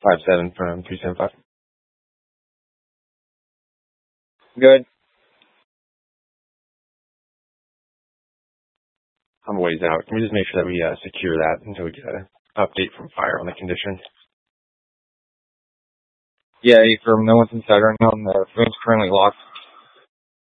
5'7" from 375. Good. I'm a ways out. Can we just make sure that we secure that until we get an update from fire on the condition? Yeah, A firm. No one's inside right now, and the room's currently locked.